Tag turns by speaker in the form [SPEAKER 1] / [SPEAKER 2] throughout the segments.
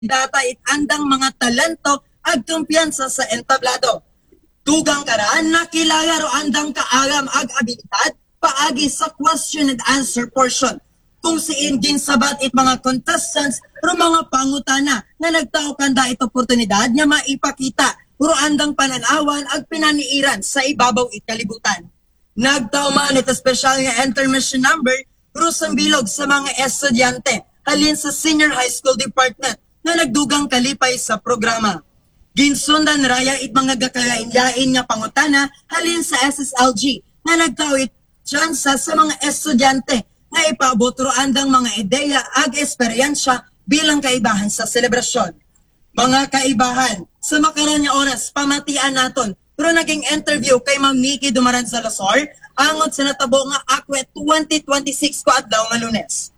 [SPEAKER 1] data it andang mga talento ag kumpiyansa sa entablado. Tugang karaan nakilala ro andang kaagam ag abilidad paagi sa question and answer portion. Kung siin ginsabat it mga contestants ro mga pangutana na nagtao kanda it oportunidad nga maipakita ro andang pananawan ag pinaniiran sa ibabaw it kalibutan. Nagtao man it special nga intermission number ro sambilog sa mga estudyante halin sa senior high school department na nagdugang kalipay sa programa. Ginsundan raya it mga gakalain-lain nga pangutana halin sa SSLG na nagkawit tsansa sa mga estudyante nga ipaabot ro andang mga ideya ag esperyensya bilang kaibahan sa selebrasyon. Mga kaibahan, sa makaroon nga oras pamatian naton pero naging interview kay Ma'am Nikki Dumaran Salazar angon sa natabo nga ACWE 2026 ko adlaw nga Lunes.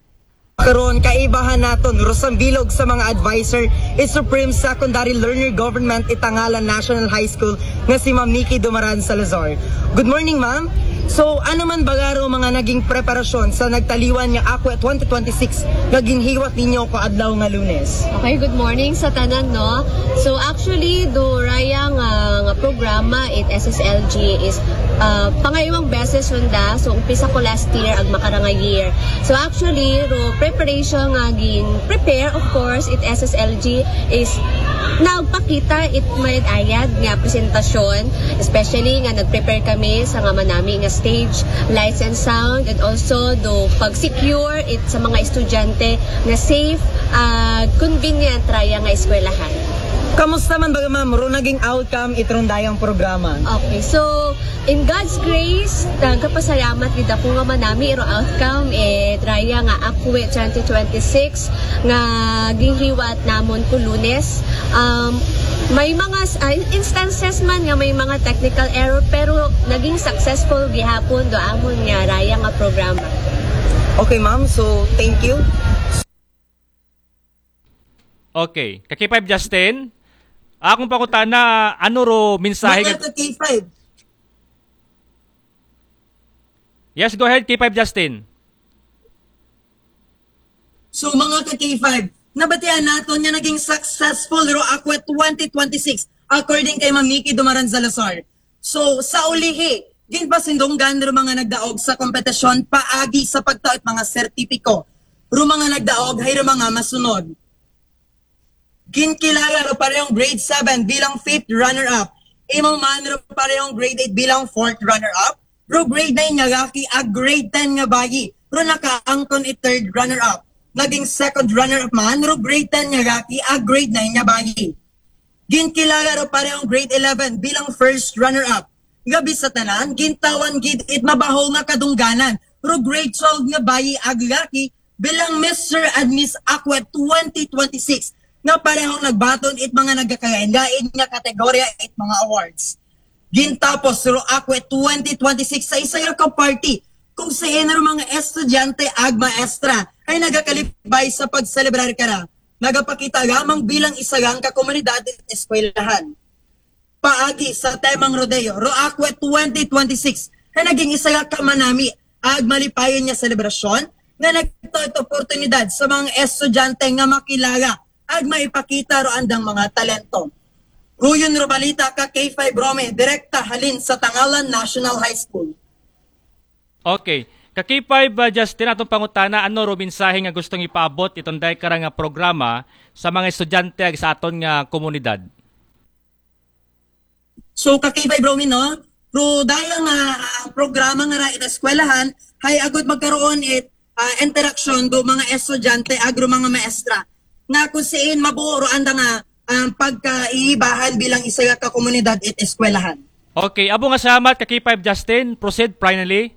[SPEAKER 1] Karon kaibahan naton rosambilog sa mga advisor is Supreme Secondary Learner Government Itangalan National High School nga si Ma'am Nikki Dumaran Salazar. Good morning, ma'am. So ano man bagaro mga naging preparasyon sa nagtaliwan nga ACWE 2026 nga ginhiwat ninyo ko adlaw nga Lunes?
[SPEAKER 2] Okay, good morning sa tanan, no? So actually do raya nga programa it SSLG is pangayawang beses hunda. So umpisa ko last year ag makaranga year. So actually ro preparation nga gin prepare of course it SSLG is nagpakita it may ayad nga presentasyon, especially nga nagprepare kami sa nga manami nga stage, lights and sound, and also do pag-secure it sa mga estudyante na safe, convenient raya nga eskwelahan.
[SPEAKER 1] Kamusta man baga ma'am, ro naging outcome itong dayang programa?
[SPEAKER 2] Okay, so in God's grace, nagkapasalamat gid ako nga manami iro outcome raya nga ACWE 2026 nga ginhiwat namon ko Lunes. May mga instances man nga may mga technical error pero naging successful gihapon do amon nga raya nga programa.
[SPEAKER 1] Okay ma'am, so thank you.
[SPEAKER 3] Okay, K5 Justin, akong pakutana ano ro mensahe
[SPEAKER 1] Mga K5.
[SPEAKER 3] Yes, go ahead K5 Justin.
[SPEAKER 1] So mga K5, nabatian naton nga naging successful ro ACWE 2026 according kay Ma'am Nikki Dumaran Salazar. So sa ulihi, ginpasindonggan ro mga nagdaog sa kompetisyon paagi sa pagtaot mga sertipiko. Ro mga nagdaog hay ro mga masunod. Ginkilala ro parehong grade 7 bilang 5th runner-up. Imo man ro parehong grade 8 bilang 4th runner-up. Ro grade 9 nga gaki ag grade 10 nga bayi. Ro nakaangkon it 3rd runner-up. Naging 2nd runner-up man ro grade 10 nga gaki ag grade 9 nga bayi. Ginkilala ro parehong grade 11 bilang 1st runner-up. Gabi sa tanan, gintawan gid it mabaho nga kadungganan. Ro grade 12 nga bayi ag gaki bilang Mr. and Miss ACWE 2026. Na parehong nagbaton it mga nagkakain-lain nga kategorya it mga awards. Gintapos ro ACWE 2026 sa isa ka party kung sa ro mga estudyante ag maestra ay nagakalipay sa pagselebrar kara. Nagapakita lamang bilang isa lang ka komunidad at eskwelahan. Paagi sa temang rodeo, ro ACWE 2026 ay naging isa lang ka manami ag malipayon nga selebrasyon nga nagtuot oportunidad sa mga estudyante nga makilala ag maipakita ro andang mga talento. Ruyon ro balita ka K5 Rome, direkta halin sa Tangalan National High School.
[SPEAKER 3] Okay, K5 Justin atong pangutana ano ro mensahe nga gustong ipaabot itong day karang nga programa sa mga estudyante ag sa aton nga komunidad.
[SPEAKER 1] So K5 Rome no, ro dayang programa nga ra eskwelahan hay agud magkaroon it interaction do mga estudyante ag ro mga maestra. Na kung siin mabuo ro anda nga pagkaibahan bilang isa ka komunidad at eskwelahan.
[SPEAKER 3] Okay, abo nga salamat K5 Justin. Proceed finally.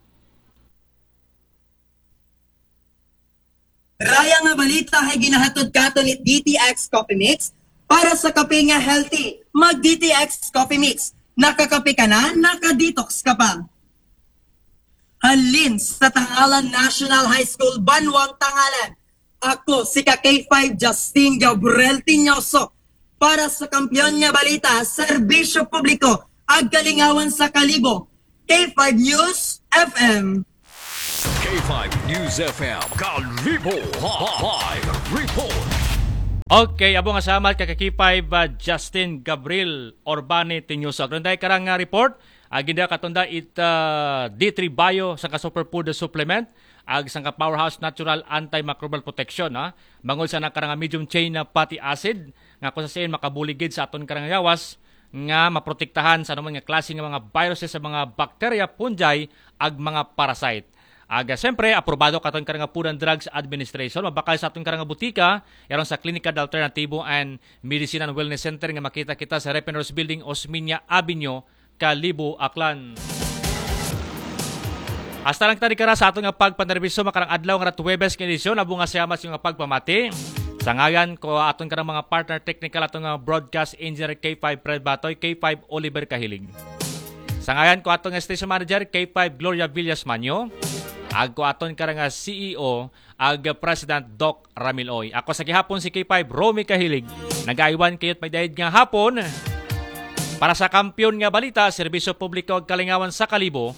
[SPEAKER 1] Raya nga balita ay ginahatod katon it DTX Coffee Mix para sa kape nga healthy. Mag DTX Coffee Mix. Nakakape ka na, nakadetox ka pa. Halin sa Tangalan National High School, Banwang Tangalan. Ako si K5 Justin Gabriel Tinyoso para sa kampiyon nga balita, serbisyo publiko, ag kalingawan sa kalibo. K5 News FM.
[SPEAKER 4] K5 News FM, Kalibo Live Report.
[SPEAKER 3] Okay, abo nga salamat kakakipay ba Justin Gabriel Orbane Tinyusok. Runday karang nga report, ginda katunda D3 Bio sa ka-superfood supplement, ag sang ka-powerhouse natural antimicrobial protection. Bangod sa nakarang medium chain na fatty acid, nga kung sa sayin makabuligid sa aton karang yawas, nga maprotektahan sa naman nga klase nga mga viruses sa mga bacteria, fungi, ag mga parasite. Aga, siyempre, aprobado katon karang Food and Drugs Administration. Mabakal sa aton karang butika, yaron sa Klinika de Alternativo and Medicine and Wellness Center nga makita kita sa Repenors Building, Osmeña Avenue, Kalibo, Aklan. Hasta lang tadi kara sa aton nga pagpanerbiso makarang adlaw nga Huwebes nga edisyon, abo nga siyamas yung nga pagpamati. Sa ngayan ko aton karang mga partner technical atong nga broadcast engineer K5 Fred Batoy, K5 Oliver Kahilig. Sa ngayan ko atong nga station manager K5 Gloria Villas Manyo. Ag ko aton karang CEO ag President Doc Ramil Oy. Ako sa gihapon si K5 Romy Kahilig. Nag-aiwan kayot may dahid nga hapon para sa kampiyon nga balita, serbisyo publiko ag kalingawan sa Kalibo.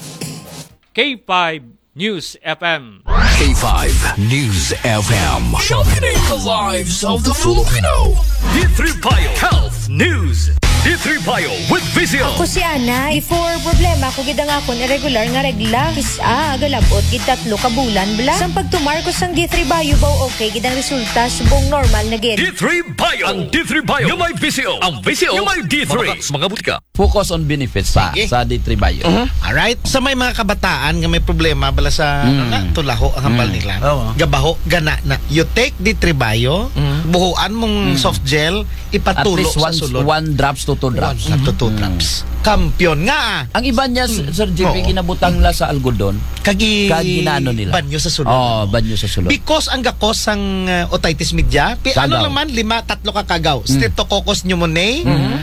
[SPEAKER 3] K5 News FM.
[SPEAKER 4] K5 News FM. Sharpening the lives of the Filipino. D3 Bio Health News. D3 Bio with Vizio.
[SPEAKER 5] Ako si Ana, before problema ko gidang akon irregular nga regla. Agalabot gid 3 ka bulan bla. Sang pagtumar ko sang D3 Bio baw okay gidang resulta subong normal na gid.
[SPEAKER 4] D3 Bio. Ang D3 Bio yung may Vizio. Ang Vizio yung may D3. Mga butika.
[SPEAKER 6] Focus on benefits sa D3 Bio.
[SPEAKER 7] Alright. Sa may mga kabataan nga may problema bala sa tulaho ang hambal nila. Gabaho, gana na. You take D3 Bio, buhuan mong soft gel, ipatulo
[SPEAKER 6] At least
[SPEAKER 7] sa sulod.
[SPEAKER 6] 1 drops to 2 drops.
[SPEAKER 7] 1 to 2 drops. Kampiyon nga.
[SPEAKER 6] Ang iba niya, Sir JP, ginabutang la sa algodon. Ginano nila.
[SPEAKER 7] Banyo sa sulod.
[SPEAKER 6] Banyo sa sulod.
[SPEAKER 7] Because ang gakos ang otitis media, ano naman, 3 ka kagaw. Streptococcus pneumoniae,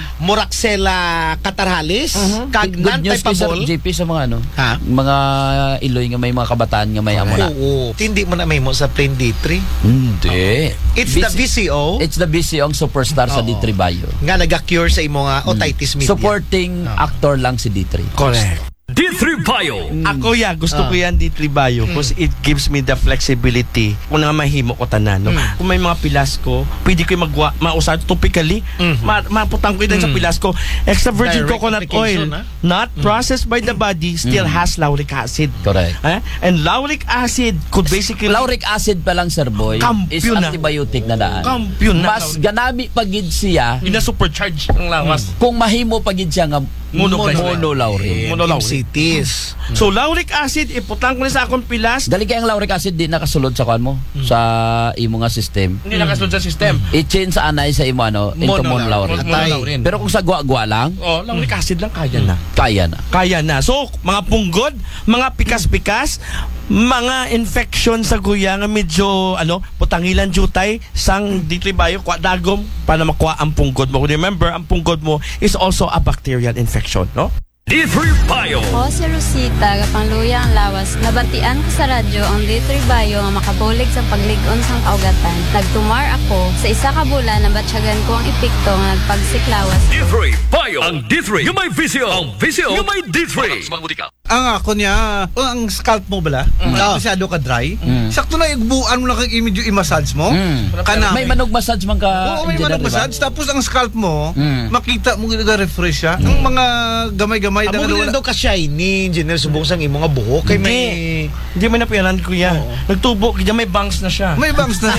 [SPEAKER 7] Moraxella catarrhalis, kag
[SPEAKER 6] Good news kay Sir
[SPEAKER 7] non-typeable.
[SPEAKER 6] JP sa mga
[SPEAKER 7] Ha?
[SPEAKER 6] mga Iloy nga may mga kabataan nga may amo na.
[SPEAKER 7] Oo. Hindi mo na may mo sa plain D3.
[SPEAKER 6] Hindi.
[SPEAKER 7] It's the VCO.
[SPEAKER 6] It's the BC ang superstar sa D3 Bio.
[SPEAKER 7] Nga naga-cure sa imo nga otitis media.
[SPEAKER 6] Supporting actor lang si D3.
[SPEAKER 7] Correct.
[SPEAKER 4] D3 Bio.
[SPEAKER 8] Ako gusto ko yan D3 Bio because it gives me the flexibility kung nga mahimo ko tanan. No? Kung may mga pilas ko, pwede ko mausad topically. Maputang ko din sa pilas ko. Extra virgin
[SPEAKER 7] Direct
[SPEAKER 8] coconut
[SPEAKER 7] application,
[SPEAKER 8] oil, not processed by the body, still has lauric acid.
[SPEAKER 6] Correct.
[SPEAKER 8] And lauric acid could basically...
[SPEAKER 6] Lauric acid pa lang, Sir Boy, is
[SPEAKER 8] Kampiyon na.
[SPEAKER 6] antibiotic na daan.
[SPEAKER 8] Kampiyon na.
[SPEAKER 6] Mas ganami pagid siya
[SPEAKER 8] Ina-supercharge ang lawas.
[SPEAKER 6] kung mahimo pagid siya nga monolauric.
[SPEAKER 7] MCTs.
[SPEAKER 8] So lauric acid, iputang ko na sa akong pilas.
[SPEAKER 6] Dali kay ang lauric acid di nakasulod sa kuan mo sa imo nga system.
[SPEAKER 8] Hindi nakasunod sa system.
[SPEAKER 6] I-change sa anay sa imo into monolauric. Pero kung sa gwa-gwa lang,
[SPEAKER 8] Lauric acid lang kaya na.
[SPEAKER 6] kaya na.
[SPEAKER 8] Kaya na. So, mga punggod, mga pikas-pikas, mga infection sa guya nga medyo putangilan jutay sang D3 Bio kwa dagom para makuha ang punggod mo. Remember, ang punggod mo is also a bacterial infection, no?
[SPEAKER 4] D3 Bio.
[SPEAKER 9] Ako si Rosita, kapangluya ang lawas. Nabatian ko sa radyo ang D3 Bio nga makabulig sa pagligon sang kaugatan. Nagtumar ako. Sa isa ka bulan, nabatsyagan ko ang epekto nga nagpagsiklawas.
[SPEAKER 4] D3 Bio. Ang D3 yung may Vizio. Ang Vizio yung may D3. Mga butika.
[SPEAKER 10] Ang ako niya, ang scalp mo bala, masyado ka dry. Sakto na igbuan mo lang kag medyo i-massage mo. Kana
[SPEAKER 6] May manog massage man ka.
[SPEAKER 10] Oo, may
[SPEAKER 6] engineer,
[SPEAKER 10] manag massage.
[SPEAKER 6] diba?
[SPEAKER 10] Tapos ang scalp mo, makita mo nag-refresh siya. Ang mga gamay-gamay
[SPEAKER 7] Amo gila daw ka shiny, engineer subong sang imo nga buhok kay may
[SPEAKER 8] Hindi mo napianan kuya. Nagtubo, kaya may bangs na siya.
[SPEAKER 10] may bangs na.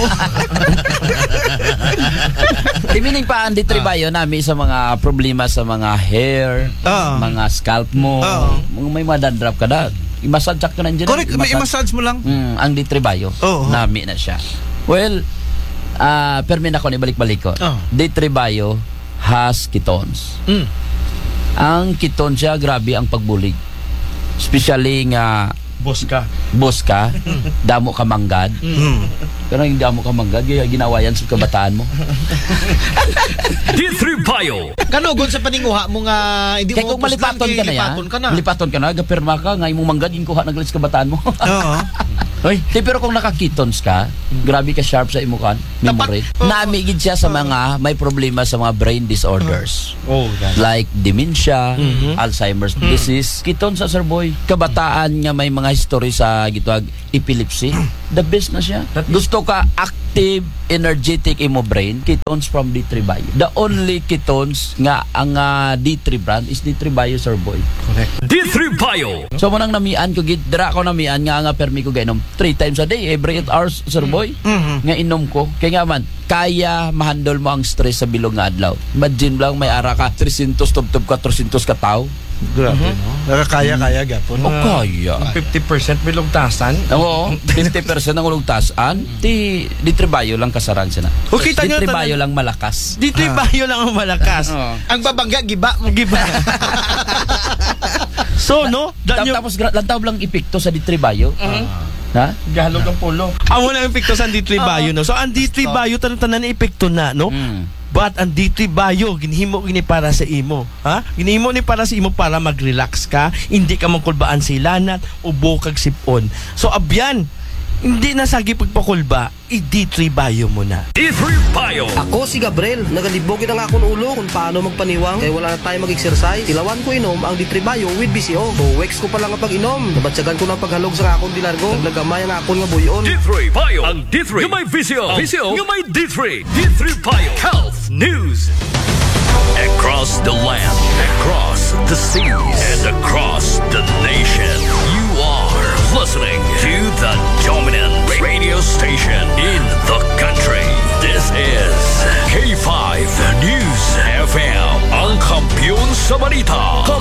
[SPEAKER 6] Imining pa ang D3 Bio nami sa mga problema sa mga hair, mga scalp mo, may mga dandruff ka na. I-massage ka na dyan.
[SPEAKER 10] Correct, may i-massage mo lang.
[SPEAKER 6] Ang D3 Bio, nami na siya. Well, permin ako ni balik-balik ko. D3 Bio has ketones. Ang ketone siya, grabe ang pagbulig. Especially nga boss ka, damo ka manggad. Pero yung damo ka manggad, ginawa yan sa kabataan mo.
[SPEAKER 4] D3 Bio.
[SPEAKER 7] kanugod sa paninguha mo nga hindi
[SPEAKER 6] Kaya
[SPEAKER 7] mo
[SPEAKER 6] kung malipaton ka na yan, lipaton ka na, gapirma ka, nga imong manggad, yung kuha naglalis kabataan mo.
[SPEAKER 10] Oo.
[SPEAKER 6] Oy, pero kung naka-ketones ka, grabe ka sharp sa imukan, memory. Nami gid siya sa mga may problema sa mga brain disorders. Like dementia, Alzheimer's disease. Ketones sa Sir Boy, kabataan nga may mga history sa gitwag epilepsy. The best na siya. Gusto ka active, energetic imo brain, ketones from D3 Bio. The only ketones nga ang D3 brand is D3 Bio, Sir Boy.
[SPEAKER 4] Correct. D3 Bio.
[SPEAKER 6] So mo nang namian ko gid, dira ko namian nga permi ko gainom 3 times a day, every 8 hours, Sir Boy. Nga inom ko. Kaya nga man, kaya mahandle mo ang stress sa bilog nga adlaw. Imagine lang may ara ka 300 tub-tub 400 ka tao.
[SPEAKER 10] Grabe, no? Nakakaya-kaya gapon.
[SPEAKER 6] O kaya.
[SPEAKER 8] 50% bilugtasan.
[SPEAKER 6] Oo, 50% ang ulugtasan. Di tribayo lang kasaran siya na.
[SPEAKER 8] Okay,
[SPEAKER 6] Di tribayo lang malakas.
[SPEAKER 8] Di tribayo lang ang malakas.
[SPEAKER 7] Ang babangga, giba.
[SPEAKER 8] So, no?
[SPEAKER 6] Tapos lantaw lang epekto sa di tribayo. Ha?
[SPEAKER 8] Gahalog ang pulo. Amo na yung epekto sa D3 Bio, no? So, ang D3 Bio, tanan epekto na, no? But ang D3 Bio, ginhimo gini para sa imo. Ha? Ginhimo ni para sa imo para mag-relax ka, hindi ka mangkulbaan sa ilanat, ubo kag sipon. So, abyan, hindi na sagi pagpakulba, i-D3 Bio mo na.
[SPEAKER 4] D3 Bio.
[SPEAKER 11] Ako si Gabriel, nagalibogin ang akong ulo kung paano magpaniwang kaya wala na tayo mag-exercise. Tilawan ko inom ang D3 Bio with BCO. 2 weeks ko pa lang ang pag-inom. Nabatsagan ko ng paghalog sa akong dilargo. Naglagamay ang akong nga buyon.
[SPEAKER 4] D3 Bio. Ang D3 yung may VCO. VCO yung may D3. D3 Bio. Health News. Across the land, across the seas, and across the nation. You are listening to the dominant radio station in the country. This is K5 News FM. Ang kampiyon sa balita.